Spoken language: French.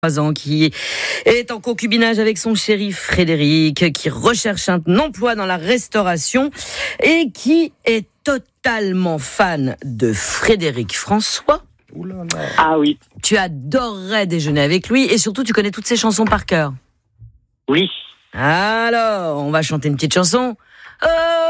Ans, qui est en concubinage avec son chéri Frédéric, qui recherche un emploi dans la restauration et qui est totalement fan de Frédéric François. Ouh là là. Ah oui, Tu adorerais déjeuner avec lui et surtout tu connais toutes ses chansons par cœur. oui. Alors, on va chanter une petite chanson. Oh